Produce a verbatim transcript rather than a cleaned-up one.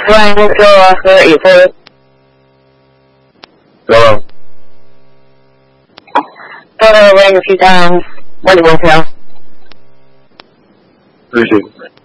trying to uh, hurt you, please. Hello? Thought I rang a few times. What do you want to know? Who's you?